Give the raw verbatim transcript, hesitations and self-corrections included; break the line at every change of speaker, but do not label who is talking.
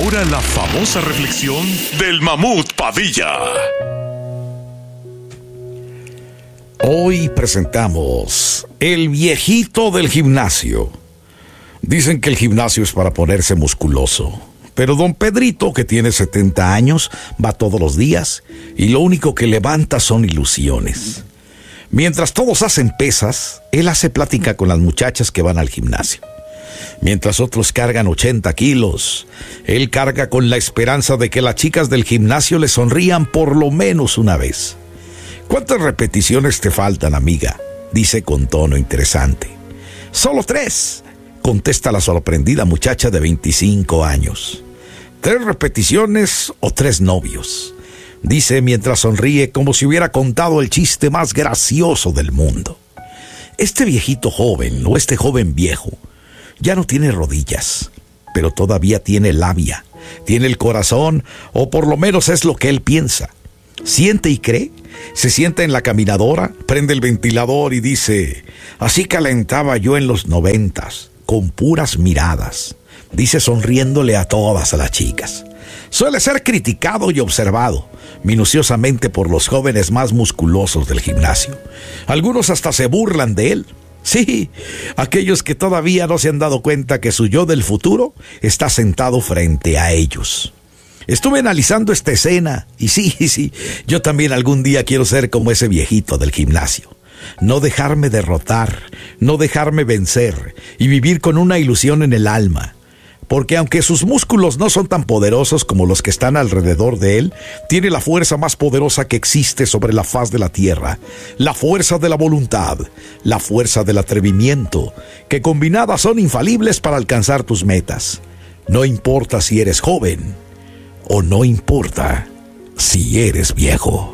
ahora la famosa reflexión del Mamut Padilla.
Hoy presentamos El viejito del gimnasio. Dicen que el gimnasio es para ponerse musculoso, pero don Pedrito, que tiene setenta años, va todos los días y lo único que levanta son ilusiones. Mientras todos hacen pesas, él hace plática con las muchachas que van al gimnasio. Mientras otros cargan ochenta kilos, él carga con la esperanza de que las chicas del gimnasio le sonrían por lo menos una vez. ¿Cuántas repeticiones te faltan, amiga?, dice con tono interesante. Solo tres, contesta la sorprendida muchacha de veinticinco años. Tres repeticiones o tres novios, dice mientras sonríe como si hubiera contado el chiste más gracioso del mundo. Este viejito joven, o este joven viejo, ya no tiene rodillas, pero todavía tiene labia, tiene el corazón, o por lo menos es lo que él piensa. Siente y cree, se sienta en la caminadora, prende el ventilador y dice: así calentaba yo en los noventas, con puras miradas, dice sonriéndole a todas las chicas. Suele ser criticado y observado minuciosamente por los jóvenes más musculosos del gimnasio. Algunos hasta se burlan de él. Sí, aquellos que todavía no se han dado cuenta que su yo del futuro está sentado frente a ellos. Estuve analizando esta escena y sí, sí, yo también algún día quiero ser como ese viejito del gimnasio. No dejarme derrotar, no dejarme vencer y vivir con una ilusión en el alma. Porque aunque sus músculos no son tan poderosos como los que están alrededor de él, tiene la fuerza más poderosa que existe sobre la faz de la tierra, la fuerza de la voluntad, la fuerza del atrevimiento, que combinadas son infalibles para alcanzar tus metas. No importa si eres joven o no importa si eres viejo.